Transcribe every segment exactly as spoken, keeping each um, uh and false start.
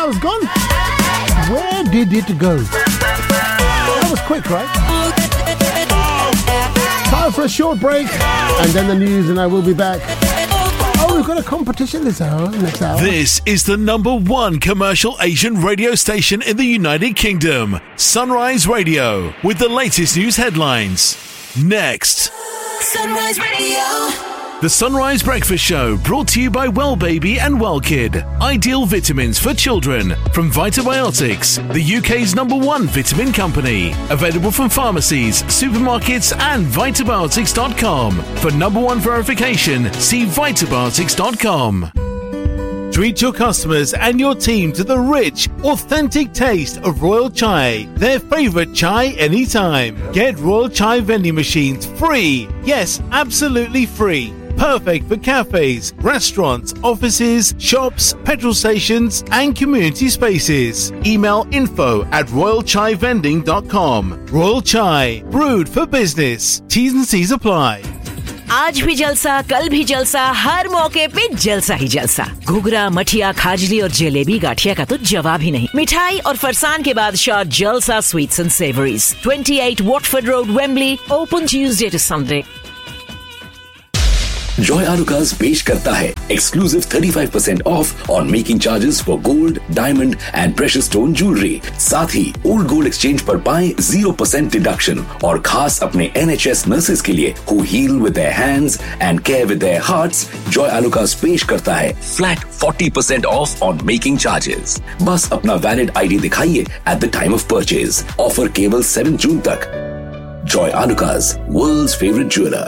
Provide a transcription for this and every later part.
miles gone. Where did it go? That was quick, right? Time for a short break, and then the news, and I will be back. Oh, we've got a competition this hour, next hour. This is the number one commercial Asian radio station in the United Kingdom. Sunrise Radio, with the latest news headlines. Next. Sunrise Radio. The Sunrise Breakfast Show, brought to you by Well Baby and Well Kid. Ideal vitamins for children from Vitabiotics, the U K's number one vitamin company. Available from pharmacies, supermarkets and vitabiotics dot com. For number one verification, see vitabiotics dot com. Treat your customers and your team to the rich, authentic taste of Royal Chai, their favorite chai anytime. Get Royal Chai vending machines free. Yes, absolutely free. Perfect for cafes, restaurants, offices, shops, petrol stations and community spaces. Email info at royal chai vending dot com. Royal Chai, brewed for business. T's and C's apply. आज भी जलसा, कल भी जलसा, हर मौके पे जलसा ही जलसा। घुघरा, मठिया, खाजली और जलेबी गाठिया का तो जवाब ही नहीं। मिठाई और फरसान के बादशाह जलसा sweets and savouries, twenty-eight Watford Road, Wembley, open Tuesday to Sunday. Joy Alucas पेश करता है exclusive thirty-five percent off on making charges for gold, diamond and precious stone jewelry. साथ ही old gold exchange पर पाएं zero percent deduction और खास अपने N H S nurses के लिए who heal with their hands and care with their hearts. Joy Alucas पेश करता है flat forty percent off on making charges. बस अपना valid I D दिखाइए at the time of purchase. Offer केवल seventh June तक. Joy Alucas, world's favorite jeweler.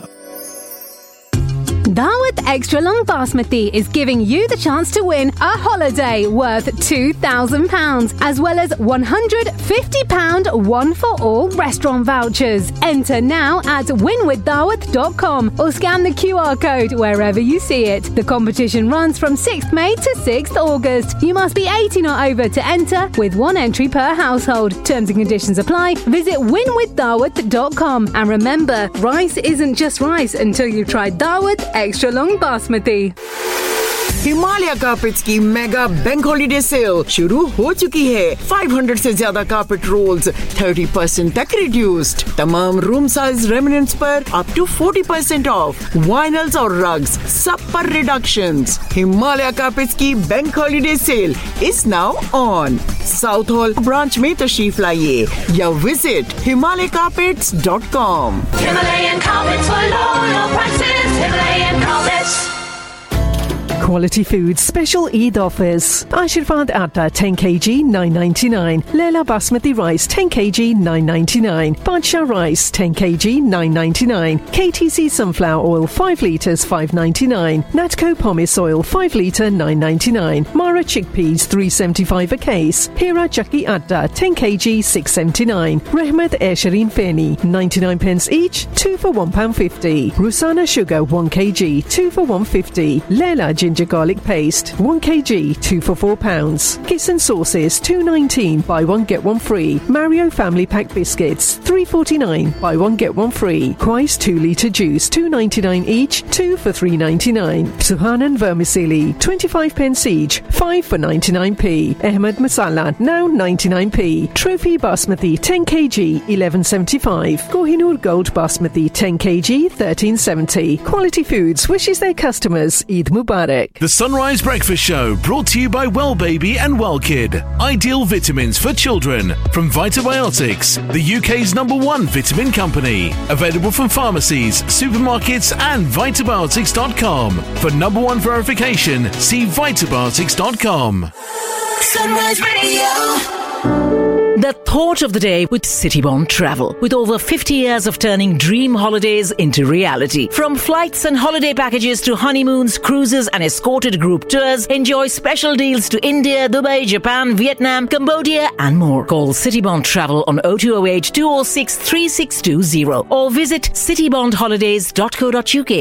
Dawat Extra Long Basmati is giving you the chance to win a holiday worth two thousand pounds, as well as one hundred fifty pounds one-for-all restaurant vouchers. Enter now at win with dawat dot com or scan the Q R code wherever you see it. The competition runs from sixth May to sixth August. You must be eighteen or over to enter, with one entry per household. Terms and conditions apply. Visit win with dawat dot com. And remember, rice isn't just rice until you've tried Dawat Extra Long Basmati. Himalaya carpets की mega bank holiday cell शुरू हो चुकी है। five hundred से ज्यादा carpet roles thirty percent तक reduced. तमाम room size remnants पर up to forty percent of. वाइनल्स और रग्स सब पर रिडक्शंस। हिमालय कार्पेट्स की bank holiday cell is now on. South hall branch में तशरीफ लाइए या visit Himalaya carpets dot com. Himalayan carpets for low, low prices. Himalayan carpets. Quality Foods special Eid offers. Ashirvad Atta ten kilograms nine ninety-nine. Leela Basmati Rice ten kilograms nine ninety-nine. Badshah Rice ten kilograms nine ninety-nine. K T C Sunflower Oil five litres five ninety-nine. Natco Pomace Oil five litre nine ninety-nine. Mara Chickpeas three seventy-five a case. Hira Chakki Atta ten kilograms six seventy-nine. Rehmat Airshireen Feni ninety-nine pence each, two for one pound fifty. Rusana Sugar one kilogram two for one fifty. Leela Ginger garlic paste one kilogram two for four pounds. Kissan sauces two nineteen buy one get one free. Mario family pack biscuits three forty-nine buy one get one free. Quais two litre juice two ninety-nine each, two for three ninety-nine. Suhanan vermicelli twenty-five pence each, five for ninety-nine p. Ahmed masala now ninety-nine p. Trophy basmati ten kilograms eleven seventy-five. Kohinoor gold basmati ten kilograms thirteen seventy. Quality Foods wishes their customers Eid Mubarak. The Sunrise Breakfast Show, brought to you by Well Baby and Well Kid. Ideal vitamins for children from Vitabiotics, the U K's number one vitamin company. Available from pharmacies, supermarkets and vitabiotics dot com. For number one verification, see vitabiotics dot com. Sunrise Radio. The thought of the day with Citybond Travel. With over fifty years of turning dream holidays into reality. From flights and holiday packages to honeymoons, cruises and escorted group tours, enjoy special deals to India, Dubai, Japan, Vietnam, Cambodia and more. Call Citybond Travel on oh two oh eight two oh six three six two oh or visit citybond holidays dot co dot uk.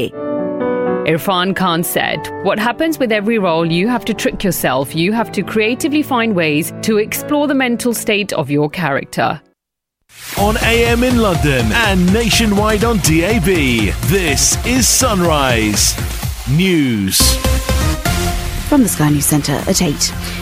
Irfan Khan said, "What happens with every role, you have to trick yourself. You have to creatively find ways to explore the mental state of your character." On A M in London and nationwide on D A B, this is Sunrise News. From the Sky News Centre at eight.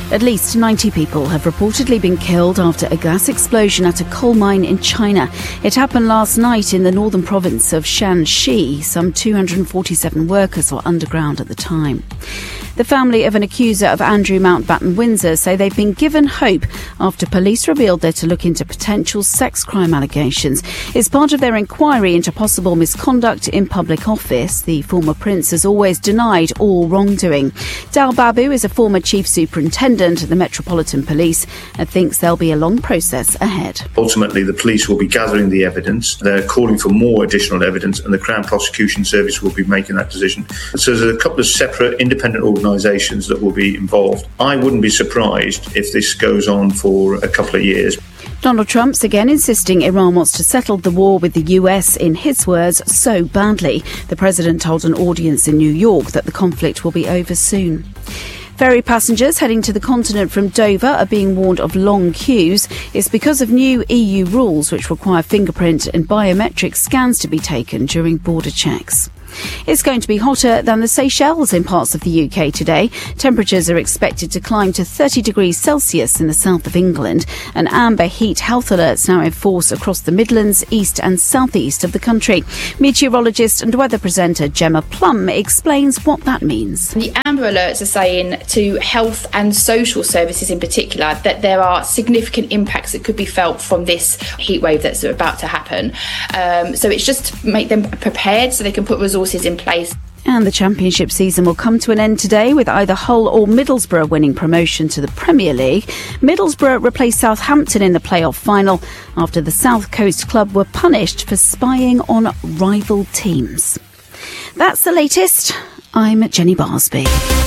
At least ninety people have reportedly been killed after a gas explosion at a coal mine in China. It happened last night in the northern province of Shanxi. Some two hundred forty-seven workers were underground at the time. The family of an accuser of Andrew Mountbatten Windsor say they've been given hope after police revealed they're to look into potential sex crime allegations. It's part of their inquiry into possible misconduct in public office. The former prince has always denied all wrongdoing. Dal Babu is a former chief superintendent of the Metropolitan Police and thinks there'll be a long process ahead. Ultimately, the police will be gathering the evidence. They're calling for more additional evidence, and the Crown Prosecution Service will be making that decision. So there's a couple of separate independent organisations that will be involved. I wouldn't be surprised if this goes on for a couple of years. Donald Trump's again insisting Iran wants to settle the war with the U S, in his words, so badly. The president told an audience in New York that the conflict will be over soon. Ferry passengers heading to the continent from Dover are being warned of long queues. It's because of new E U rules which require fingerprint and biometric scans to be taken during border checks. It's going to be hotter than the Seychelles in parts of the U K today. Temperatures are expected to climb to thirty degrees Celsius in the south of England. An amber heat health alert's now in force across the Midlands, east and southeast of the country. Meteorologist and weather presenter Gemma Plum explains what that means. The amber alerts are saying to health and social services in particular that there are significant impacts that could be felt from this heat wave that's about to happen. Um, so it's just to make them prepared so they can put resources in place. And the championship season will come to an end today with either Hull or Middlesbrough winning promotion to the Premier League. Middlesbrough replaced Southampton in the playoff final after the South Coast club were punished for spying on rival teams. That's the latest. I'm Jenny Barsby.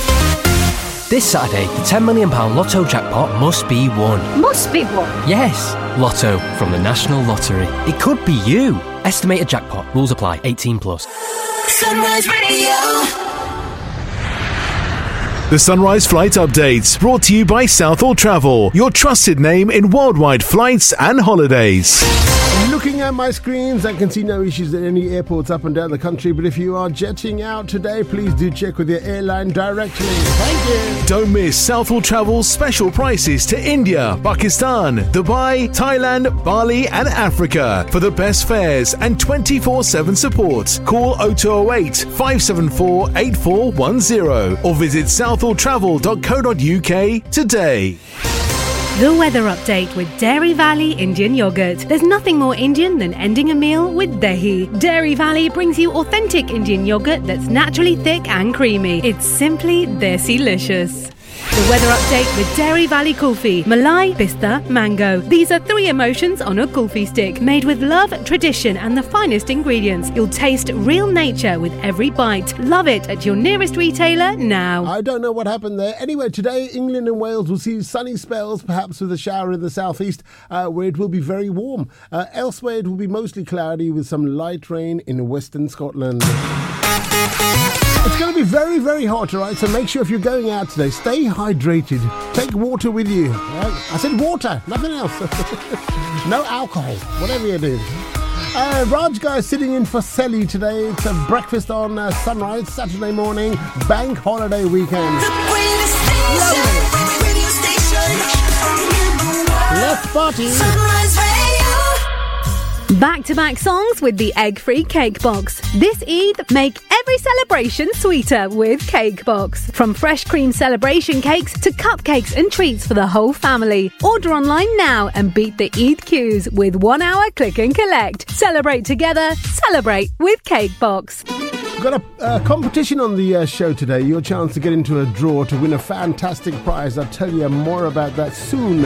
This Saturday, the ten million pounds Lotto jackpot must be won. Must be won? Yes, Lotto from the National Lottery. It could be you. Estimated jackpot. Rules apply. eighteen plus. Sunrise Radio. The Sunrise Flight Updates, brought to you by Southall Travel, your trusted name in worldwide flights and holidays. Looking at my screens, I can see no issues at any airports up and down the country, but if you are jetting out today, please do check with your airline directly. Thank you. Don't miss Southall Travel's special prices to India, Pakistan, Dubai, Thailand, Bali and Africa. For the best fares and twenty-four seven support, call oh two oh eight, five seven four, eight four one oh or visit southall travel dot co dot uk today. The weather update with Dairy Valley Indian Yogurt. There's nothing more Indian than ending a meal with dahi. Dairy Valley brings you authentic Indian yogurt that's naturally thick and creamy. It's simply desi-licious. The weather update with Dairy Valley Kulfi. Malai, pista, mango. These are three emotions on a kulfi stick, made with love, tradition and the finest ingredients. You'll taste real nature with every bite. Love it at your nearest retailer now. I don't know what happened there. Anyway, today England and Wales will see sunny spells, perhaps with a shower in the southeast, uh, where it will be very warm. Uh, elsewhere it will be mostly cloudy with some light rain in western Scotland. It's going to be very, very hot, all right? So make sure if you're going out today, stay hydrated. Take water with you. Right? I said water, nothing else. No alcohol, whatever you do. Uh, Raj Guy is sitting in for Selly today. It's a breakfast on uh, Sunrise, Saturday morning, bank holiday weekend. Let's party. Sunrise Radio. Back-to-back songs with the egg-free Cake Box. This Eid, make every celebration sweeter with Cake Box. From fresh cream celebration cakes to cupcakes and treats for the whole family. Order online now and beat the Eid queues with one hour click and collect. Celebrate together, celebrate with Cake Box. We've got a uh, competition on the uh, show today. Your chance to get into a draw to win a fantastic prize. I'll tell you more about that soon.